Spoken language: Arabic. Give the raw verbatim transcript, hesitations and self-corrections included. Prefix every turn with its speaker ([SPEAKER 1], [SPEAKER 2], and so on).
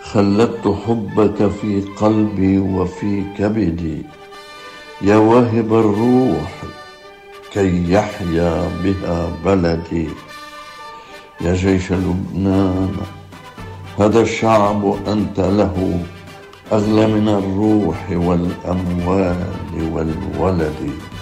[SPEAKER 1] خلدت حبك في قلبي وفي كبدي يا واهب الروح كي يحيا بها بلدي. يا جيش لبنان هذا الشعب أنت له أغلى من الروح والأموال والولد.